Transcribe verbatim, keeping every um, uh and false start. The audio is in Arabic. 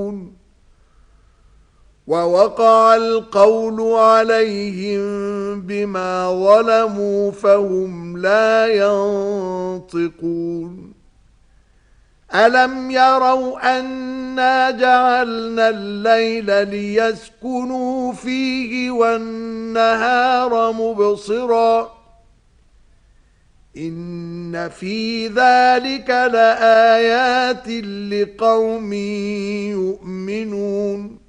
ووقع القول عليهم بما ظلموا فهم لا ينطقون ألم يروا أنا جعلنا الليل ليسكنوا فيه والنهار مبصرا إن في ذلك لآيات لقوم يؤمنون